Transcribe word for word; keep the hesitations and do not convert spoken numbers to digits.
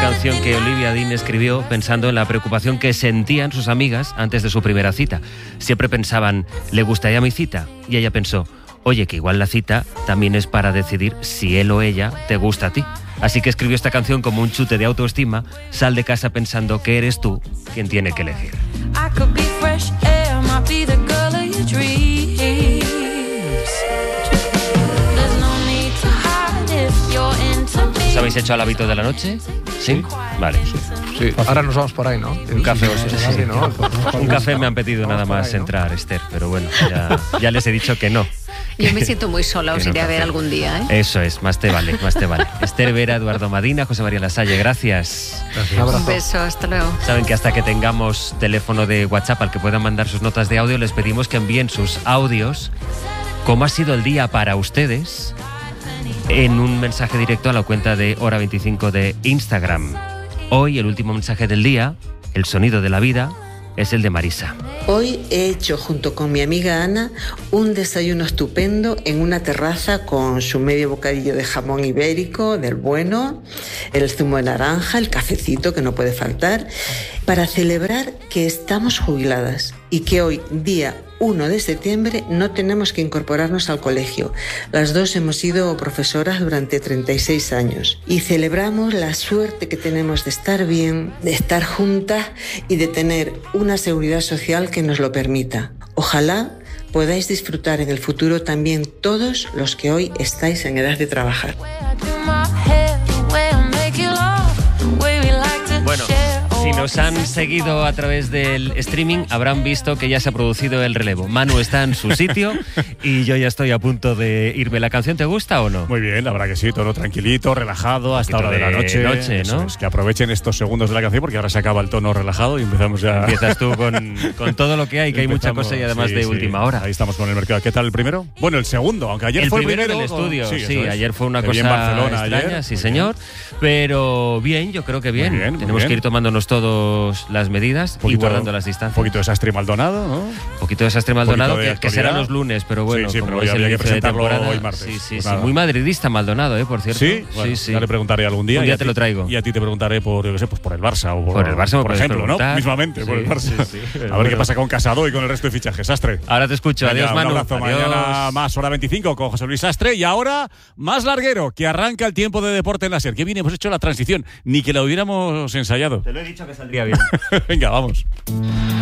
canción que Olivia Dean escribió pensando en la preocupación que sentían sus amigas antes de su primera cita. Siempre pensaban, ¿le gustaría mi cita? Y ella pensó, oye, que igual la cita también es para decidir si él o ella te gusta a ti. Así que escribió esta canción como un chute de autoestima. Sal de casa pensando que eres tú quien tiene que elegir. ¿Os habéis hecho al hábito de la noche? ¿Sí? Vale. Sí. Ahora nos vamos por ahí, ¿no? Un café, sí, sí, sí. ¿no? Un café me han pedido nada más ahí, ¿no? Entrar, Esther, pero bueno, ya, ya les he dicho que no. Yo me siento muy sola, os no iré a ver café. algún día, ¿eh? Eso es, más te vale, más te vale. Esther Vera, Eduardo Madina, José María Lasalle, gracias. Gracias. Un beso, hasta luego. Saben que hasta que tengamos teléfono de WhatsApp al que puedan mandar sus notas de audio, les pedimos que envíen sus audios. ¿Cómo ha sido el día para ustedes? En un mensaje directo a la cuenta de Hora veinticinco de Instagram. Hoy el último mensaje del día, el sonido de la vida, es el de Marisa. Hoy he hecho junto con mi amiga Ana un desayuno estupendo en una terraza con su medio bocadillo de jamón ibérico, del bueno, el zumo de naranja, el cafecito que no puede faltar, para celebrar que estamos jubiladas y que hoy, día uno de septiembre, no tenemos que incorporarnos al colegio. Las dos hemos sido profesoras durante treinta y seis años y celebramos la suerte que tenemos de estar bien, de estar juntas y de tener una seguridad social que nos lo permita. Ojalá podáis disfrutar en el futuro también todos los que hoy estáis en edad de trabajar. Bueno, si nos han seguido a través del streaming, habrán visto que ya se ha producido el relevo. Manu está en su sitio y yo ya estoy a punto de irme. ¿La canción te gusta o no? Muy bien, la verdad que sí, todo tranquilito, relajado, hasta hora de, de la noche. noche ¿no? Es que aprovechen estos segundos de la canción porque ahora se acaba el tono relajado y empezamos ya. Empiezas tú con, con todo lo que hay, que hay mucha cosa y además sí, de sí. última hora. Ahí estamos con el mercado. ¿Qué tal el primero? Bueno, el segundo, aunque ayer el fue primero el primero. del estudio, Con... sí, sí ayer fue una Te cosa vi en Barcelona extraña, ayer. sí señor. Pero bien, yo creo que bien. Muy bien Tenemos muy bien. que ir tomándonos todas las medidas poquito, y guardando las distancias. Un poquito de Sastre Maldonado, ¿no? Un poquito de Sastre Maldonado, que, que será los lunes, pero bueno, sí, sí, como pero es había el que inicio de presentarlo temporada, hoy martes. Sí, sí, Pues sí. nada. Muy madridista Maldonado, ¿eh? Por cierto. Sí, bueno, sí, sí. Ya le preguntaré algún día. Un día y a te ti, lo traigo. Y a ti te preguntaré por, yo qué sé, pues por el Barça o por, por el Barça, por ejemplo, preguntar. ¿no? Mismamente, sí, por el Barça. Sí, sí. A ver bueno. qué pasa con Casado y con el resto de fichajes. Sastre. Ahora te escucho. Venga, Adiós, Manu. Un abrazo. Adiós. Mañana más Hora veinticinco con José Luis Sastre. Y ahora, más larguero, que arranca el tiempo de deporte en la SER. Qué bien hemos hecho la transición. Ni que la hubiéramos ensayado. Te lo he dicho que saldría bien. Venga, vamos.